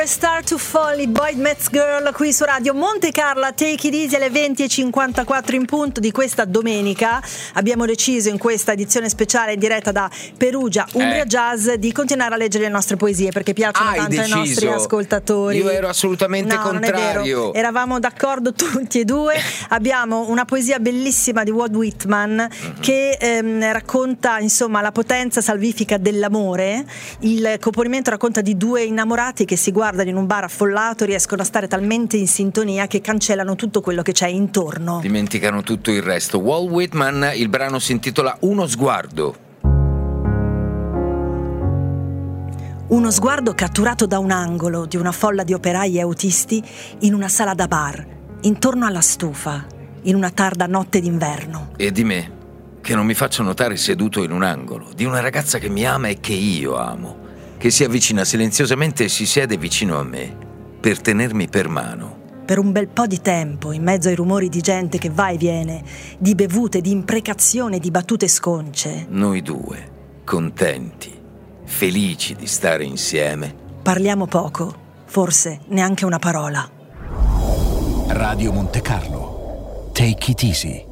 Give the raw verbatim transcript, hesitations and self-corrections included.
Start to Fall, Boy Meets Girl qui su Radio Monte Carlo. Take it easy alle venti e cinquantaquattro in punto di questa domenica. Abbiamo deciso in questa edizione speciale in diretta da Perugia, Umbria eh. Jazz, di continuare a leggere le nostre poesie perché piacciono Hai tanto deciso. ai nostri ascoltatori. Io ero assolutamente no, contrario. Non è vero. Eravamo d'accordo tutti e due. Abbiamo una poesia bellissima di Walt Whitman mm-hmm. che ehm, racconta insomma la potenza salvifica dell'amore. Il componimento racconta di due innamorati che si guardano in un bar affollato, riescono a stare talmente in sintonia che cancellano tutto quello che c'è intorno. Dimenticano tutto il resto. Walt Whitman, il brano si intitola Uno sguardo. Uno sguardo catturato da un angolo di una folla di operai e autisti in una sala da bar, intorno alla stufa, in una tarda notte d'inverno. E di me, che non mi faccio notare seduto in un angolo, di una ragazza che mi ama e che io amo, che si avvicina silenziosamente e si siede vicino a me per tenermi per mano. Per un bel po' di tempo, in mezzo ai rumori di gente che va e viene, di bevute, di imprecazioni, di battute sconce. Noi due, contenti, felici di stare insieme. Parliamo poco, forse neanche una parola. Radio Monte Carlo. Take it easy.